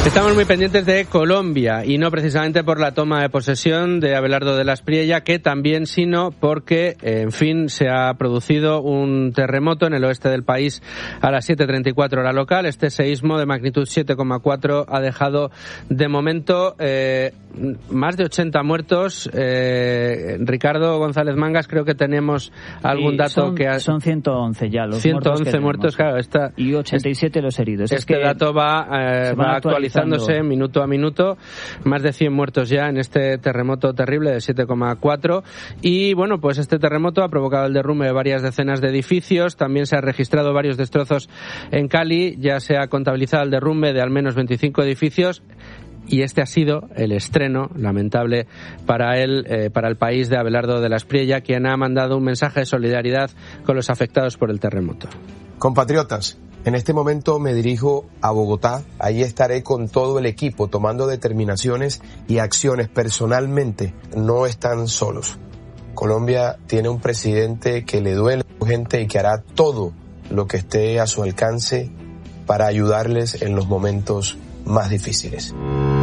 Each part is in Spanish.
Estamos muy pendientes de Colombia y no precisamente por la toma de posesión de Abelardo de la Espriella, que también, sino porque, en fin, se ha producido un terremoto en el oeste del país a las 7:34 hora local. Este seísmo de magnitud 7,4 ha dejado de momento más de 80 muertos. Ricardo González Mangas, creo que tenemos algún dato son 111 ya los 111 muertos, claro, y 87 los heridos. Este dato va actualizándose minuto a minuto. Más de 100 muertos ya en este terremoto terrible de 7,4. Y bueno, pues este terremoto ha provocado el derrumbe de varias decenas de edificios. También se han registrado varios destrozos en Cali. Ya se ha contabilizado el derrumbe de al menos 25 edificios. Y este ha sido el estreno lamentable para el país de Abelardo de la Espriella, quien ha mandado un mensaje de solidaridad con los afectados por el terremoto. Compatriotas, en este momento me dirijo a Bogotá. Allí estaré con todo el equipo tomando determinaciones y acciones personalmente. No están solos. Colombia tiene un presidente que le duele a su gente y que hará todo lo que esté a su alcance para ayudarles en los momentos más difíciles.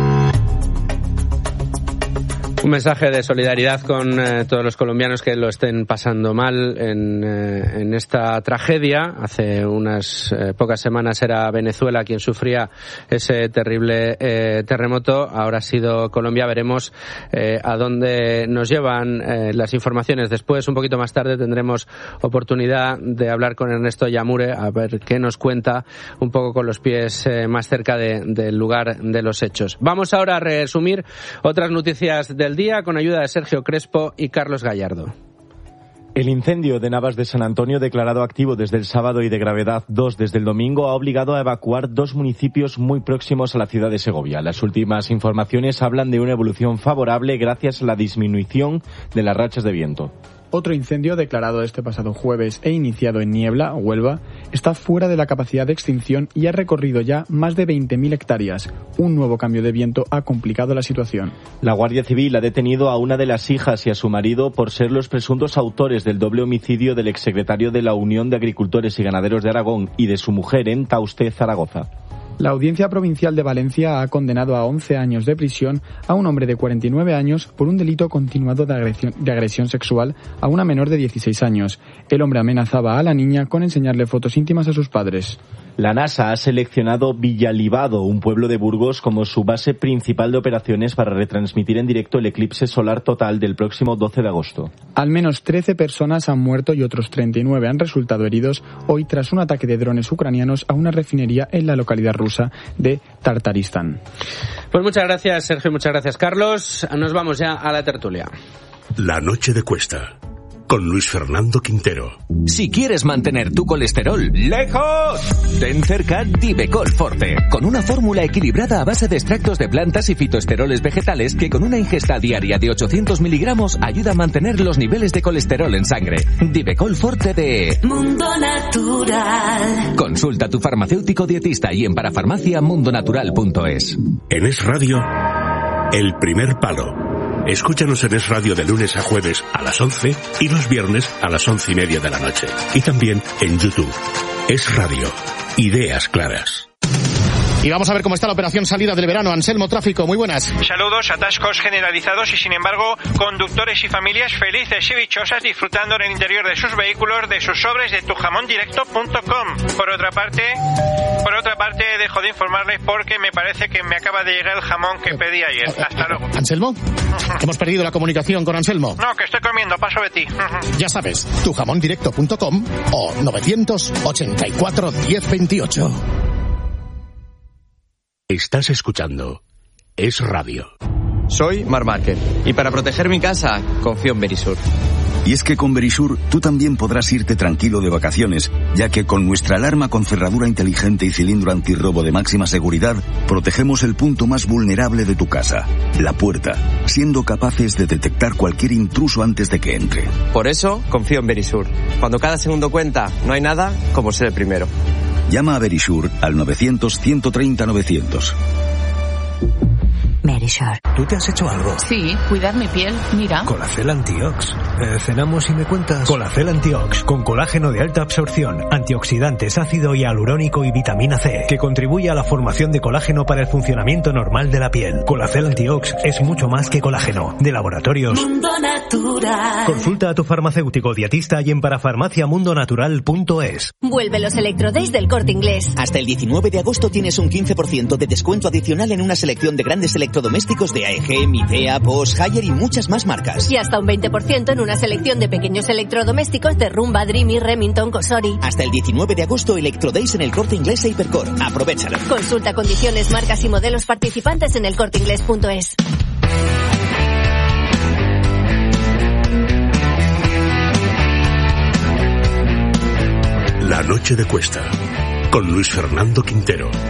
Un mensaje de solidaridad con todos los colombianos que lo estén pasando mal en esta tragedia. Hace unas pocas semanas era Venezuela quien sufría ese terrible terremoto. Ahora ha sido Colombia. Veremos a dónde nos llevan las informaciones. Después, un poquito más tarde, tendremos oportunidad de hablar con Ernesto Yamure, a ver qué nos cuenta un poco con los pies más cerca del lugar de los hechos. Vamos ahora a resumir otras noticias del día con ayuda de Sergio Crespo y Carlos Gallardo. El incendio de Navas de San Antonio, declarado activo desde el sábado y de gravedad 2 desde el domingo, ha obligado a evacuar 2 municipios muy próximos a la ciudad de Segovia. Las últimas informaciones hablan de una evolución favorable gracias a la disminución de las rachas de viento. Otro incendio declarado este pasado jueves e iniciado en Niebla, Huelva, está fuera de la capacidad de extinción y ha recorrido ya más de 20.000 hectáreas. Un nuevo cambio de viento ha complicado la situación. La Guardia Civil ha detenido a una de las hijas y a su marido por ser los presuntos autores del doble homicidio del exsecretario de la Unión de Agricultores y Ganaderos de Aragón y de su mujer en Tauste, Zaragoza. La Audiencia Provincial de Valencia ha condenado a 11 años de prisión a un hombre de 49 años por un delito continuado de agresión sexual a una menor de 16 años. El hombre amenazaba a la niña con enseñarle fotos íntimas a sus padres. La NASA ha seleccionado Villalibado, un pueblo de Burgos, como su base principal de operaciones para retransmitir en directo el eclipse solar total del próximo 12 de agosto. Al menos 13 personas han muerto y otros 39 han resultado heridos hoy tras un ataque de drones ucranianos a una refinería en la localidad rusa de Tartaristán. Pues muchas gracias, Sergio, muchas gracias, Carlos. Nos vamos ya a la tertulia. La noche de Cuesta, con Luis Fernando Quintero. Si quieres mantener tu colesterol lejos, ten cerca Divecol Forte, con una fórmula equilibrada a base de extractos de plantas y fitoesteroles vegetales que con una ingesta diaria de 800 miligramos ayuda a mantener los niveles de colesterol en sangre. Divecol Forte de Mundo Natural. Consulta a tu farmacéutico dietista y en parafarmacia.mundonatural.es. En Es Radio, El Primer Palo. Escúchanos en Es Radio de lunes a jueves a las 11 y los viernes a las 11:30 de la noche. Y también en YouTube. Es Radio. Ideas claras. Y vamos a ver cómo está la operación salida del verano. Anselmo, tráfico, muy buenas. Saludos, atascos generalizados y sin embargo conductores y familias felices y dichosas disfrutando en el interior de sus vehículos de sus sobres de tujamondirecto.com. Por otra parte, dejo de informarles porque me parece que me acaba de llegar el jamón que pedí ayer. Hasta luego. ¿Anselmo? Hemos perdido la comunicación con Anselmo. No, que estoy comiendo, paso de ti. Ya sabes, tujamondirecto.com o 984 1028. Estás escuchando Es Radio. Soy Marc Márquez y para proteger mi casa confío en Verisur. Y es que con Verisur tú también podrás irte tranquilo de vacaciones, ya que con nuestra alarma con cerradura inteligente y cilindro antirrobo de máxima seguridad, protegemos el punto más vulnerable de tu casa, la puerta, siendo capaces de detectar cualquier intruso antes de que entre. Por eso confío en Verisur. Cuando cada segundo cuenta, no hay nada como ser el primero. Llama a Verisur al 900 130 900. Verisure. ¿Tú te has hecho algo? Sí, cuidar mi piel, mira. Colacel Antiox. ¿Cenamos y me cuentas? Colacel Antiox, con colágeno de alta absorción, antioxidantes, ácido hialurónico y vitamina C, que contribuye a la formación de colágeno para el funcionamiento normal de la piel. Colacel Antiox es mucho más que colágeno. De Laboratorios Mundo Natural. Consulta a tu farmacéutico dietista y en parafarmaciamundonatural.es. Vuelve los Electrodays del Corte Inglés. Hasta el 19 de agosto tienes un 15% de descuento adicional en una selección de grandes electrodomésticos de AEG, Midea, Bosch, Haier y muchas más marcas. Y hasta un 20% en una selección de pequeños electrodomésticos de Rumba, Dreamy, Remington, Cosori. Hasta el 19 de agosto, Electrodays en el Corte Inglés e Hipercor. Aprovéchalo. Consulta condiciones, marcas y modelos participantes en elcorteingles.es. La noche de Cuesta, con Luis Fernando Quintero.